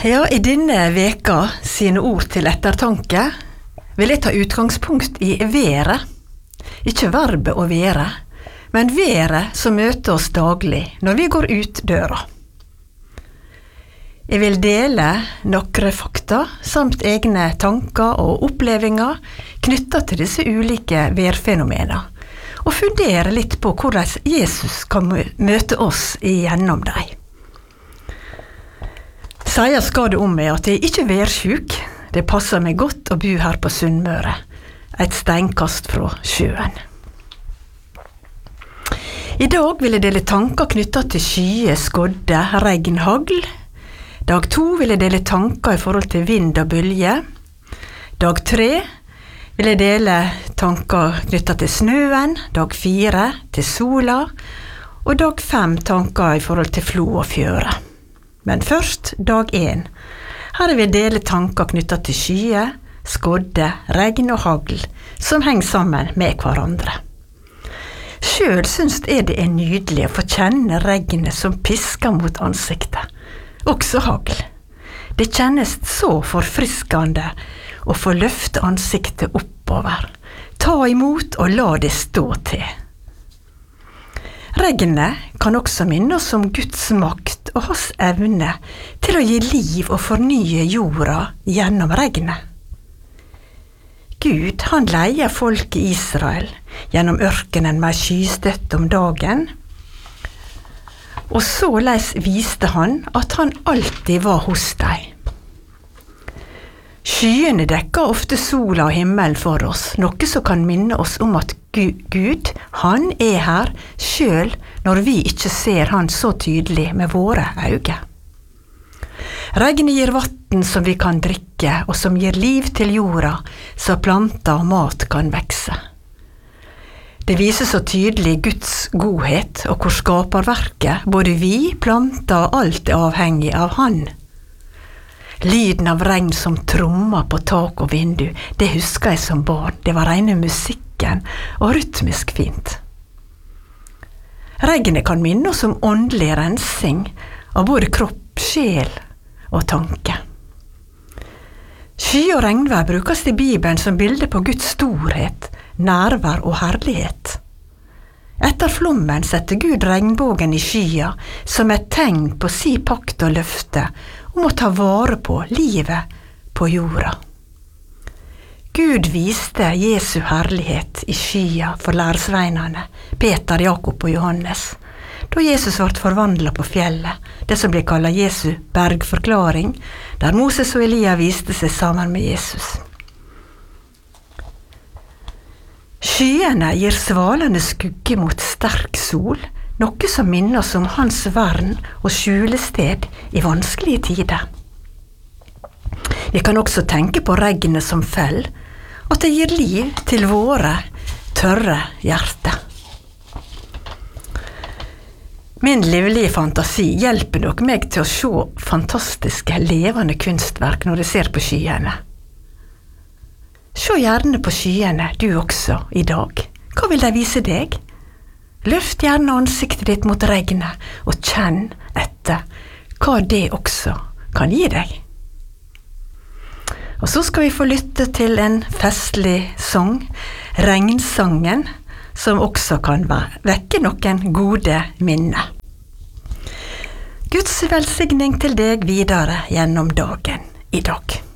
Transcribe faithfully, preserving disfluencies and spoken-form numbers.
Ja, i denne veka sine ord til ettertanke vil jeg ta utgangspunkt i været. Ikke verbet å være, men været som møter oss daglig når vi går ut døra. Jeg vil dele noen fakta samt egne tanker og opplevinger knyttet til disse ulike værfenomenene, og fundere litt på hvordan Jesus kan møte oss igjennom dem. Sier skal det om meg at jeg ikke er værsjuk. Det passer meg godt å bo her på Sunnmøre, et steinkast fra sjøen. I dag vil jeg dele tanker knyttet til skyer, skodde, regn, hagl. Dag to vil jeg dele tanker i forhold til vind og bølge. Dag tre vil jeg dele tanker knyttet til snøen. Dag fire til sola. Og dag fem tanker i forhold til flo og fjøre. Men først dag én. Her vil jeg dele tanker knyttet til skyer, skodde, regn og hagl, som henger sammen med hverandre. Selv synes jeg det er nydelig å få kjenne regnet som pisker mot ansiktet. Også hagl. Det kjennes så forfriskende å få løfte ansiktet oppover. Ta imot og la det stå til. Regnet kan også minne oss om Guds makt og hans evne til å gi liv og fornye jorda gjennom regnet. Gud, han leier folket Israel gjennom ørkenen med skystøtte om dagen, og såleis viste han at han alltid var hos dem. Skyene dekker ofte sola og himmelen for oss, noe som kan minne oss om at Gud, han er her selv når vi ikke ser han så tydelig med våre øyne. Regnet gir vatten som vi kan drikke, og som gir liv til jorda, så planter og mat kan vekse. Det viser så tydelig Guds godhet, og hvor skaperverket, både vi, planter og alt er avhengig av han. Lyden av regn som trommer på tak og vindu, det husker jeg som barn. Det var rene musikken og rytmisk fint. Regnet kan minne oss om åndelig rensing av både kropp, sjel og tanke. Sky og regnvær brukes i Bibelen som bilde på Guds storhet, nærvær og herlighet. Etter flommen setter Gud regnbågen i skya som et tegn på si pakt og løfte om å ta vare på livet på jorda. Gud viste Jesu herlighet i skya for læresveinene, Peter, Jakob og Johannes, da Jesus ble forvandlet på fjellet, det som blir kallet Jesu bergforklaring, der Moses og Elia viste seg sammen med Jesus. Skyene gir svalende skugge mot sterk sol, noe som minner oss om hans vern og skjulested i vanskelige tider. Vi kan også tenke på regnet som fell, at det gir liv til våre tørre hjerter. Min livlige fantasi hjelper nok meg til å se fantastiske, levende kunstverk når jeg ser på skyene. Se gjerne på skyene, du også, i dag. Hva vil de vise deg? Løft gjerne ansiktet ditt mot regnet, og kjenn etter hva det også kan gi deg. Og så skal vi få lytte til en festlig sang, regnsangen, som også kan vekke noen gode minner. Guds velsigning til deg videre gjennom dagen i dag.